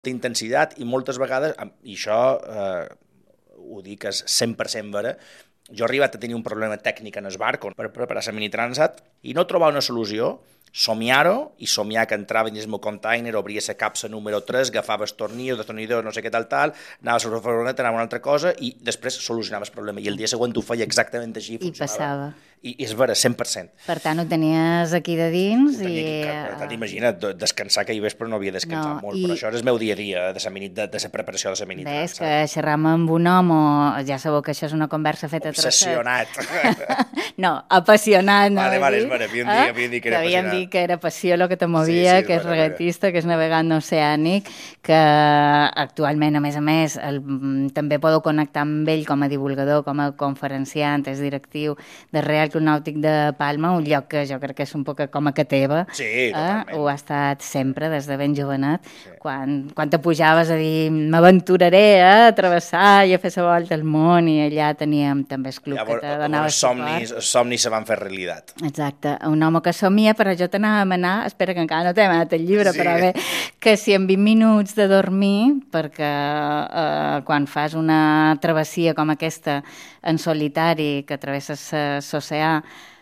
intensitat i moltes vegades, i això ho dic és 100% vera, jo he arribat a tenir un problema tècnic en el barco per preparar la mini Transat i no trobar una solució, somiar-ho i somiar que entrava dins el meu container, obria la capsa número 3, agafava els tornillos, destornilladors, no sé què tal, anava sobre la furgoneta, anava una altra cosa i després solucionava el problema. I el dia següent ho feia exactament així i funcionava. passava. I és vera, 100%. Per tant, ho tenies aquí de dins Per tant, imagina't, descansar que hi vespre no havia descansat molt, però això és el meu dia a dia, de la preparació de la mini Ves Transat. que xerram amb un home, ja sabeu que això és una conversa feta a trosset. Obsessionat. No, apassionat, no? Vale, és vera, havíem dit que era Havíem apassionat. dit que era passió el que te movia, Sí, que és vera. regatista, que és navegant oceànic, que actualment, a més, també podeu connectar amb ell com a divulgador, com a conferenciant, és directiu de Real Club Nàutic de Palma, un lloc que jo crec que és un poc com a que teva. Sí, totalment. Ho ha estat sempre, des de ben jovenet. Sí. Quan te pujaves a dir m'aventuraré a travessar i a fer la volta al món, i allà teníem també el club que te donava suport. Els somnis se van fer realitat. Exacte, un home que somia, però jo t'anava a demanar, espera que encara no t'he demanat el llibre, Sí. però bé, que si en 20 minuts de dormir, perquè quan fas una travessia com aquesta en solitari, que travesses l'oceà,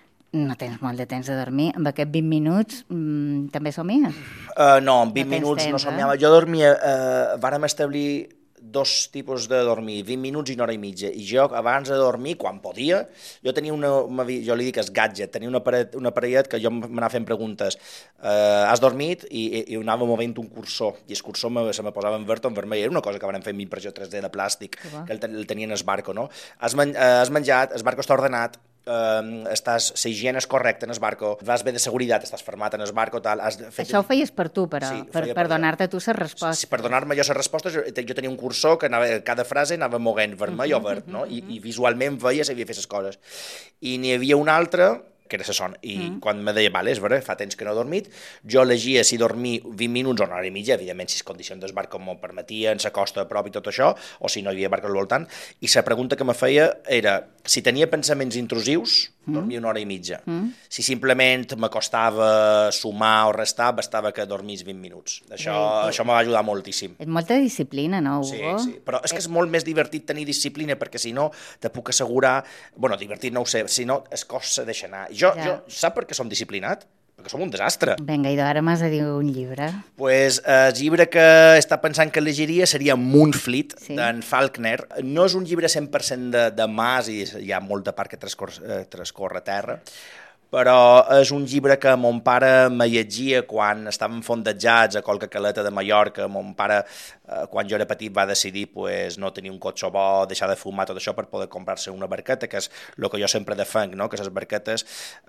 no tens molt de temps de dormir, amb aquests 20 minuts també somies? No, en 20 tens minuts no temps, somiava. Jo dormia, vàrem establir dos tipus de dormir, 20 minuts i una hora i mitja. I jo, abans de dormir, quan podia, jo tenia jo li dic es gadget, tenia una parellet que jo m'anava fent preguntes. Has dormit? I anava movent un cursor, i el cursor se me posava en verd o en vermell. Era una cosa que vam fer amb impressió 3D de plàstic, que el tenia en el barco, no? Has menjat, el barco està ordenat, la higiene és correcta en el barco, vas bé de seguretat, estàs fermat en el barco, tal. Això ho feies per tu, però, sí, per donar-te tu les respostes. Sí, per donar-me jo les respostes, jo tenia un cursor que cada frase anava moguent vermell o verd, no? I visualment veia si havia fet les coses. I n'hi havia un altre que era la son, i quan me deia, vale, és vera, fa temps que no he dormit, jo elegia si dormir 20 minuts o una hora i mitja, evidentment si les condicions del barco m'ho permetien, la costa a prop i tot això, o si no hi havia barco al voltant, i la pregunta que me feia era, si tenia pensaments intrusius, dormia una hora i mitja. Si simplement m'acostava sumar o restar, bastava que dormís 20 minuts. Això me va ajudar moltíssim. És molta disciplina, no, Hugo? Sí, però és que és molt més divertit tenir disciplina, perquè si no, te puc assegurar, bueno, divertit no ho sé, si no, es cos se deixa anar. Jo, sap per què som disciplinat? Perquè som un desastre. Vinga, i ara m'has de dir un llibre. Pues el llibre que està pensant que llegiria seria Moonfleet, d'en Faulkner. No és un llibre 100% de mas, i hi ha molta part que transcorre a terra, però és un llibre que mon pare me llegia quan estàvem fondejats a qualque caleta de Mallorca. Mon pare, quan jo era petit, va decidir no tenir un cotxe bo, deixar de fumar, tot això, per poder comprar-se una barqueta, que és el que jo sempre defenc, no? Que les barquetes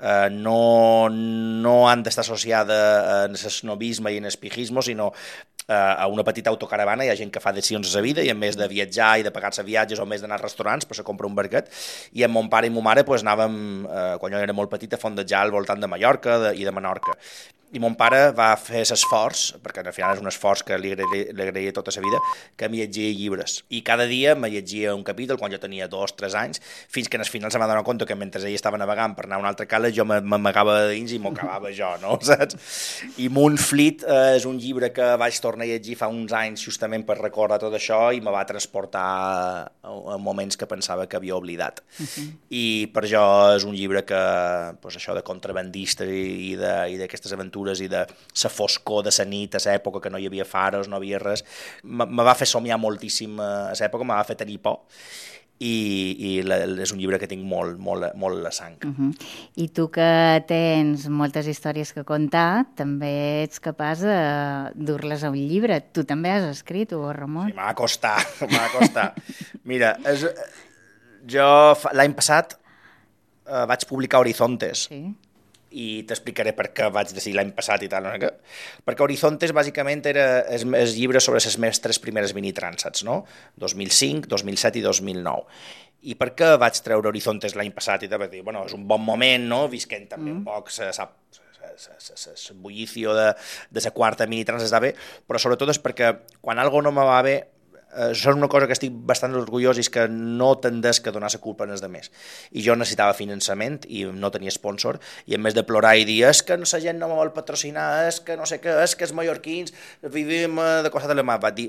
no han d'estar associades en l'esnobisme i en l'espijisme, sinó a una petita autocaravana. Hi ha gent que fa decisions a la vida i en més de viatjar i de pagar-se viatges o més d'anar als restaurants, se compra un barquet, i amb mon pare i mon mare anàvem, quan jo era molt petit, a fondejar al voltant de Mallorca i de Menorca. I mon pare va fer l'esforç, perquè al final és un esforç que li agraïa tota la vida, que m'hi llegia llibres. I cada dia me llegia un capítol, quan jo tenia 2 o 3 anys, fins que al final se m'ha donat compte que mentre ell estava navegant per anar a una altra cala, jo m'amagava de dins i m'ho acabava jo, no? Saps? I Moonfleet és un llibre que vaig tornar a llegir fa uns anys justament per recordar tot això i me va transportar a moments que pensava que havia oblidat. I per això és un llibre que, això de contrabandista i d'aquestes aventures i de la foscor de la nit, a l'època que no hi havia faros, no havia res, me va fer somiar moltíssim a l'època, me va fer tenir por, i és un llibre que tinc molt a la sang. I tu que tens moltes històries que contar, també ets capaç de dur-les a un llibre. Tu també has escrit, Hugo Ramon? Sí, m'ha costat. Mira, jo l'any passat vaig publicar Horizontes, i t'explicaré per què vaig decidir l'any passat i tal, no? Perquè Horizontes bàsicament era el llibre sobre les meves 3 primeres mini Transats, no? 2005, 2007 i 2009. I per què vaig treure Horizontes l'any passat? I vaig dir, bueno, és un bon moment, no? Visquent també un poc el bullicio de la quarta mini Transat està bé, però sobretot és perquè quan algo no me va bé, això és una cosa que estic bastant orgullós, i és que no tendesc a donar la culpa als altres. I jo necessitava finançament i no tenia sponsor, i en més de plorar i dir és que la gent no me vol patrocinar, és que no sé què, és que els mallorquins vivim de costat de la mà, vaig dir,